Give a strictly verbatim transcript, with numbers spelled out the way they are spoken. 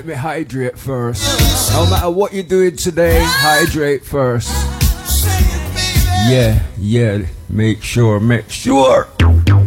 me hydrate first. No matter what you're doing today, hydrate first. Yeah, yeah, make sure, make sure.